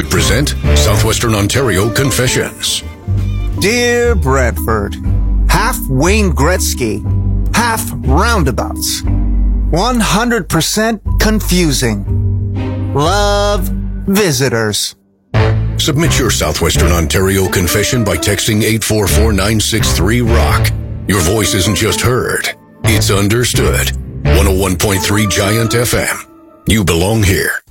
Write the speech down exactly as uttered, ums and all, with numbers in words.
would present Southwestern Ontario Confessions. Dear Bradford, half Wayne Gretzky, half roundabouts, one hundred percent confusing. Love, visitors. Submit your Southwestern Ontario confession by texting eight four four nine six three rock. Your voice isn't just heard, it's understood. one oh one point three Giant F M. You belong here.